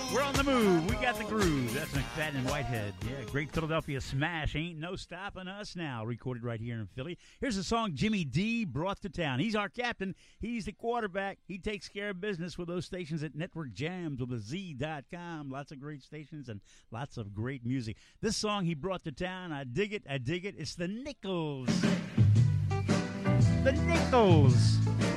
We're on the move. We got the groove. That's McFadden and Whitehead. Yeah, great Philadelphia smash. Ain't no stopping us now. Recorded right here in Philly. Here's a song Jimmy D brought to town. He's our captain. He's the quarterback. He takes care of business with those stations at Network Jams with a Z.com. Lots of great stations and lots of great music. This song he brought to town, I dig it. I dig it. It's the Nichols. The Nichols.